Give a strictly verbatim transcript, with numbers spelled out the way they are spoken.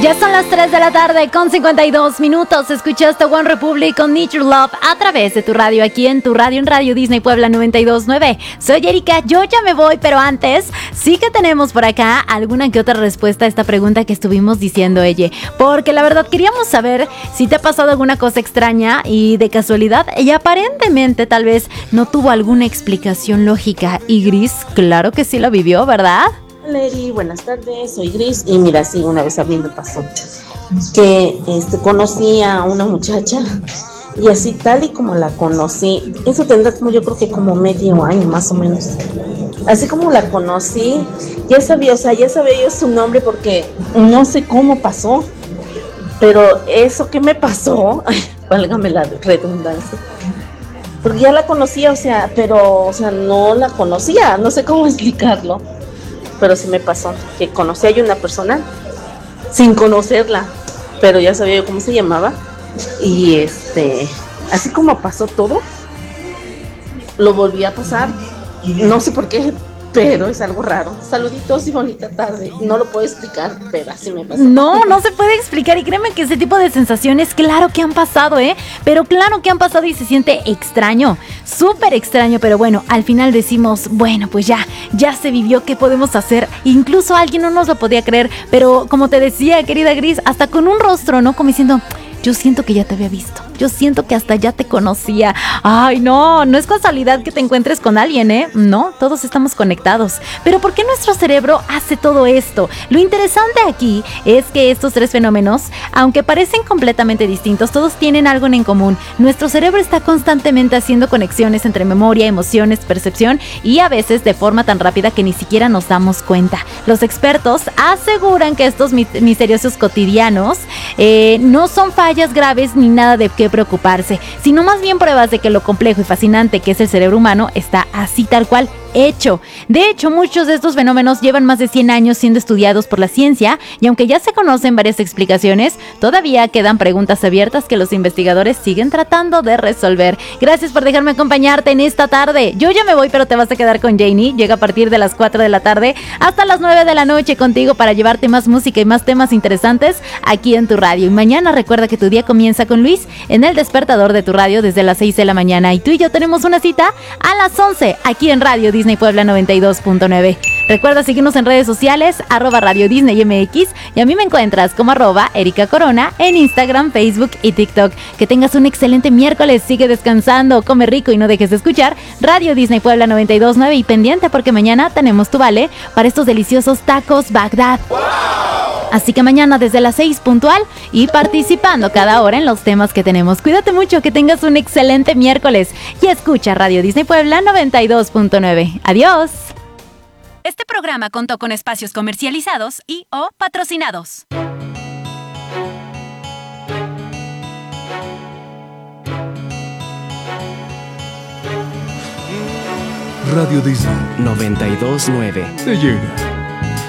Ya son las tres de la tarde con cincuenta y dos minutos. Escuchaste One Republic con Need Your Love a través de tu radio, aquí en tu radio, en Radio Disney Puebla noventa y dos punto nueve. Soy Erika, yo ya me voy, pero antes sí que tenemos por acá alguna que otra respuesta a esta pregunta que estuvimos diciendo, ella. Porque la verdad queríamos saber si te ha pasado alguna cosa extraña y de casualidad y aparentemente tal vez no tuvo alguna explicación lógica. Y Gris, claro que sí lo vivió, ¿verdad? Hola Eri, buenas tardes, soy Gris y mira, sí, una vez a mí me pasó que este, conocí a una muchacha y así tal y como la conocí, eso tendrá como yo creo que como medio año más o menos, así como la conocí, ya sabía, o sea, ya sabía yo su nombre porque no sé cómo pasó, pero eso que me pasó, ay, válgame la redundancia, porque ya la conocía, o sea, pero, o sea, no la conocía, no sé cómo explicarlo. Pero sí me pasó, que conocí a una persona sin conocerla, pero ya sabía yo cómo se llamaba, y este, así como pasó todo, lo volví a pasar, no sé por qué, pero es algo raro. Saluditos y bonita tarde, no lo puedo explicar, pero así me pasó. No, no se puede explicar y créeme que ese tipo de sensaciones, claro que han pasado, ¿eh? Pero claro que han pasado y se siente extraño, súper extraño, pero bueno, al final decimos, bueno, pues ya, ya se vivió, ¿qué podemos hacer? Incluso alguien no nos lo podía creer, pero como te decía, querida Gris, hasta con un rostro, ¿no? Como diciendo, yo siento que ya te había visto, yo siento que hasta ya te conocía. Ay, no, no es casualidad que te encuentres con alguien, ¿eh? No, todos estamos conectados. Pero ¿por qué nuestro cerebro hace todo esto? Lo interesante aquí es que estos tres fenómenos, aunque parecen completamente distintos, todos tienen algo en común. Nuestro cerebro está constantemente haciendo conexiones entre memoria, emociones, percepción y a veces de forma tan rápida que ni siquiera nos damos cuenta. Los expertos aseguran que estos misteriosos cotidianos eh, no son fallos graves ni nada de qué preocuparse, sino más bien pruebas de que lo complejo y fascinante que es el cerebro humano está así tal cual hecho. De hecho, muchos de estos fenómenos llevan más de cien años siendo estudiados por la ciencia y aunque ya se conocen varias explicaciones, todavía quedan preguntas abiertas que los investigadores siguen tratando de resolver. Gracias por dejarme acompañarte en esta tarde. Yo ya me voy, pero te vas a quedar con Janie. Llega a partir de las cuatro de la tarde hasta las nueve de la noche contigo para llevarte más música y más temas interesantes aquí en tu radio. Y mañana recuerda que tu día comienza con Luis en el despertador de tu radio desde las seis de la mañana y tú y yo tenemos una cita a las once aquí en Radio Disney Puebla noventa y dos punto nueve. Recuerda seguirnos en redes sociales, arroba Radio Disney M X, y a mí me encuentras como arroba Erika Corona en Instagram, Facebook y TikTok. Que tengas un excelente miércoles, sigue descansando, come rico y no dejes de escuchar Radio Disney Puebla noventa y dos punto nueve y pendiente porque mañana tenemos tu vale para estos deliciosos tacos Bagdad. ¡Wow! Así que mañana desde las seis puntual y participando cada hora en los temas que tenemos. Cuídate mucho, que tengas un excelente miércoles y escucha Radio Disney Puebla noventa y dos punto nueve. Adiós. Este programa contó con espacios comercializados y o patrocinados. Radio Disney noventa y dos punto nueve te llega.